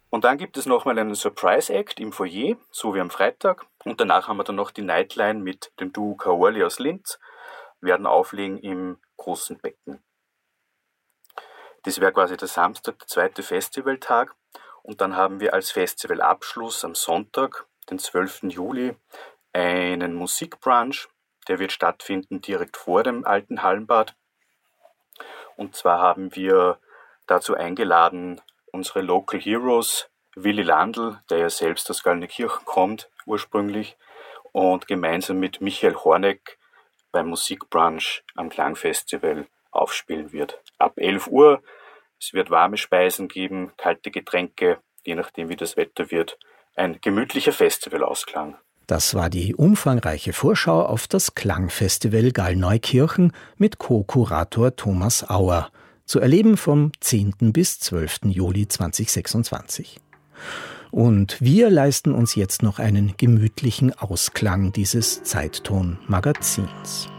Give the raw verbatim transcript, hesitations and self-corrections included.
Und dann gibt es nochmal einen Surprise-Act im Foyer, so wie am Freitag. Und danach haben wir dann noch die Nightline mit dem Duo Kaorli aus Linz, werden auflegen im großen Becken. Das wäre quasi der Samstag, der zweite Festivaltag. Und dann haben wir als Festivalabschluss am Sonntag, den zwölften Juli, einen Musikbrunch. Der wird stattfinden direkt vor dem alten Hallenbad. Und zwar haben wir dazu eingeladen unsere Local Heroes, Willi Landl, der ja selbst aus Gallnenkirchen kommt ursprünglich, und gemeinsam mit Michael Horneck beim Musikbrunch am Klangfestival aufspielen wird. Ab elf Uhr, es wird warme Speisen geben, kalte Getränke, je nachdem wie das Wetter wird. Ein gemütlicher Festivalausklang. Das war die umfangreiche Vorschau auf das Klangfestival Gallneukirchen mit Co-Kurator Thomas Auer. Zu erleben vom zehnten bis zwölften Juli zweitausendsechsundzwanzig. Und wir leisten uns jetzt noch einen gemütlichen Ausklang dieses Zeitton-Magazins.